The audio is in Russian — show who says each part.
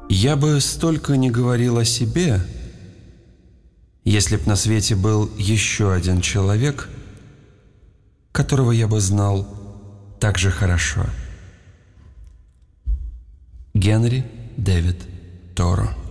Speaker 1: Я бы столько не говорил о себе, если б на свете был еще один человек, которого я бы знал так же хорошо. Генри Дэвид Торо.